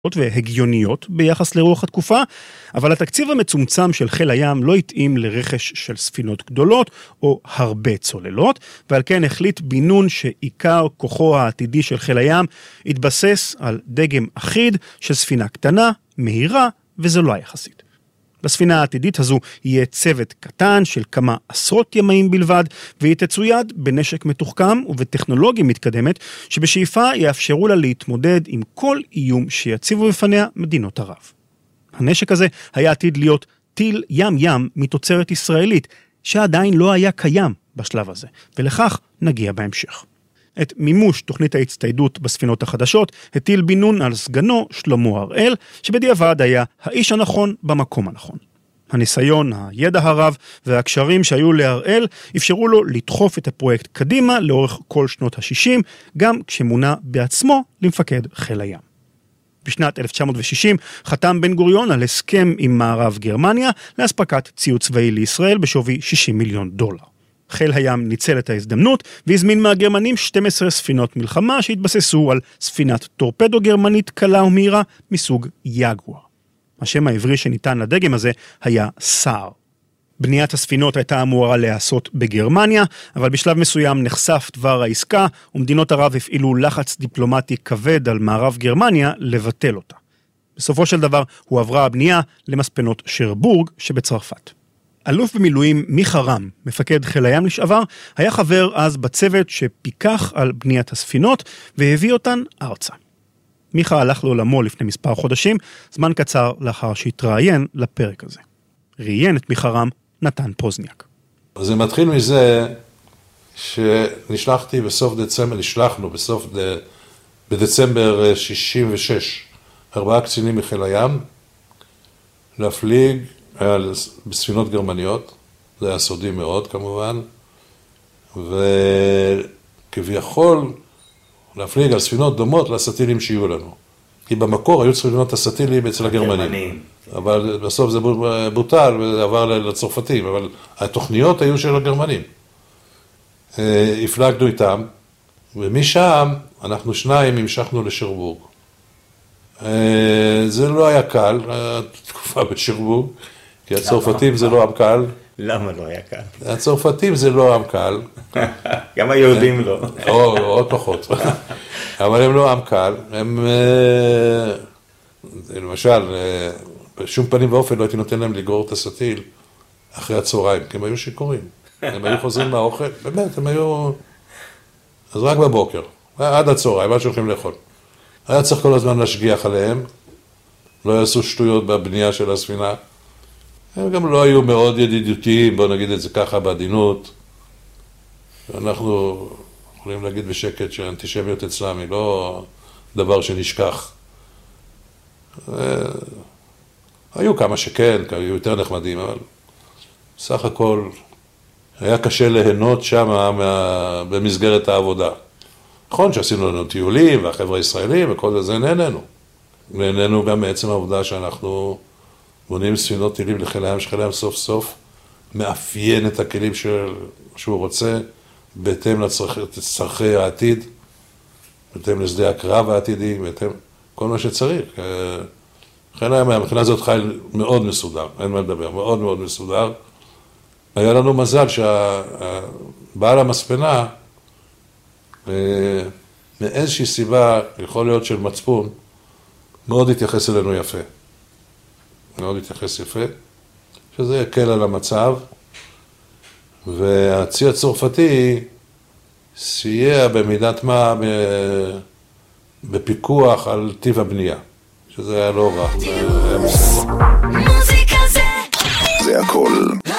והגיוניות ביחס לרוח התקופה, אבל התקציב המצומצם של חיל הים לא התאים לרכש של ספינות גדולות או הרבה צוללות, ועל כן החליט בינון שעיקר כוחו העתידי של חיל הים התבסס על דגם אחיד של ספינה קטנה, מהירה וזולה יחסית. בספינה העתידית הזו יהיה צוות קטן של כמה עשרות ימאים בלבד, והיא תצויד בנשק מתוחכם ובטכנולוגיה מתקדמת, שבשאיפה יאפשרו לה להתמודד עם כל איום שיציבו בפניה מדינות ערב. הנשק הזה היה עתיד להיות טיל ים מתוצרת ישראלית, שעדיין לא היה קיים בשלב הזה, ולכך נגיע בהמשך. את מימוש תוכנית ההצטיידות בספינות החדשות הטיל בינון על סגנו שלמה הראל, שבדיעבד היה האיש הנכון במקום הנכון. הניסיון, הידע הרב והקשרים שהיו להראל אפשרו לו לדחוף את הפרויקט קדימה לאורך כל שנות ה-60, גם כשמונה בעצמו למפקד חיל הים. בשנת 1960 חתם בן גוריון על הסכם עם מערב גרמניה להספקת ציוד צבאי לישראל בשווי $60 מיליון. חיל הים ניצל את ההזדמנות והזמין מהגרמנים 12 ספינות מלחמה שהתבססו על ספינת טורפדו גרמנית קלה ומהירה מסוג יגואר. השם העברי שניתן לדגם הזה היה סער. בניית הספינות הייתה אמורה להיעשות בגרמניה, אבל בשלב מסוים נחשף דבר העסקה, ומדינות ערב הפעילו לחץ דיפלומטי כבד על מערב גרמניה לבטל אותה. בסופו של דבר הועברה הבנייה למספנות שרבורג שבצרפת. אלוף במילואים מיכה רם, מפקד חיל הים לשעבר, היה חבר אז בצוות שפיקח על בניית הספינות והביא אותן ארצה. מיכה הלך לעולמו לפני מספר חודשים, זמן קצר לאחר שהתראיין לפרק הזה. ראיין את מיכה רם נתן פוזניאק. זה מתחיל מזה שנשלחנו בדצמבר 66, 4 קצינים מחיל הים, להפליג בספינות גרמניות, זה היה סודי מאוד כמובן, וכביכול להפליג על ספינות דומות לסטילים שיהיו לנו. כי במקור היו ספינות הסטילים אצל הגרמנים. אבל בסוף זה בוטל וזה עבר לצרפתים, אבל התוכניות היו של הגרמנים. הפלגנו איתם, ומשם אנחנו 2 המשכנו לשרבורג. זה לא היה קל, התקופה בשרבורג, כי הצרפתים זה לא עם קל. למה לא היה קל? הצרפתים זה לא עם קל. גם היהודים לא. עוד פחות. אבל הם לא עם קל. הם, למשל, בשום פנים ואופן לא הייתי נותן להם לגרור את הסטיל אחרי הצהריים, כי הם היו שיכורים. הם היו חוזרים מהאוכל, באמת, הם היו... אז רק בבוקר, עד הצהריים, עד שהולכים לאכול. היה צריך כל הזמן להשגיח עליהם, לא יעשו שטויות בבנייה של הספינה. הם גם לא היו מאוד ידידותיים, בואו נגיד את זה ככה בעדינות. אנחנו יכולים להגיד בשקט שהאנטישמיות אצלם היא לא דבר שנשכח. היו כמה שכן, היו יותר נחמדים, אבל סך הכל היה קשה ליהנות שם במסגרת העבודה. נכון שעשינו לנו טיולים והחבר'ה הישראלים וכל זה נהנינו. נהנינו גם מעצם העובדה שאנחנו בונים ספינות טילים לחיל הים, שחיל הים סוף סוף מאפיין את הכלים שהוא רוצה, בהתאם לצרכי העתיד, בהתאם לשדה הקרב העתידי, בהתאם כל מה שצריך. חיל הים, מבחינה הזאת חיל מאוד מסודר, אין מה לדבר, מאוד מאוד מסודר. היה לנו מזל שהבעל המספנה, מאיזושהי סיבה, יכול להיות של מצפון, מאוד התייחס אלינו יפה. מאוד התייחס יפה, שזה יקל על המצב, והצי הצרפתי סייע במידת מה בפיקוח על טיב הבנייה, שזה היה לא רע, זה היה בסדר. זה הכל